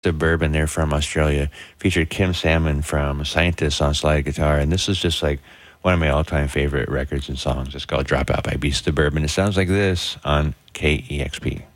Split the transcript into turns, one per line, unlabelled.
Suburban. They're from Australia. Featured Kim Salmon from Scientists on slide guitar, and this is just like one of my all-time favorite records and songs. It's called Dropout by Beast Suburban. It sounds like this on KEXP.